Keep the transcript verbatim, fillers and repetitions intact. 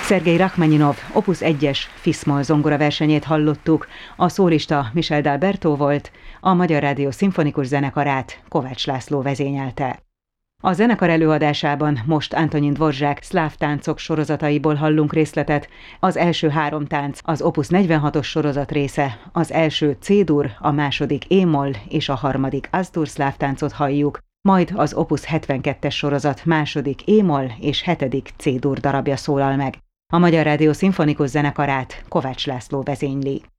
Szergej Rachmaninov Opus egyes Fiszmol zongora versenyét hallottuk, a szólista Michel d'Alberto volt, a Magyar Rádió Szimfonikus Zenekarát Kovács László vezényelte. A zenekar előadásában most Antonin Dvorzsák szláv táncok sorozataiból hallunk részletet. Az első három tánc az Opus negyvenhatos sorozat része, az első C-dur, a második E-moll és a harmadik Az-dur szláv táncot halljuk, majd az Opus hetvenkettes sorozat második E-moll és hetedik C-dur darabja szólal meg. A Magyar Rádió Szimfonikus Zenekarát Kovács László vezényli.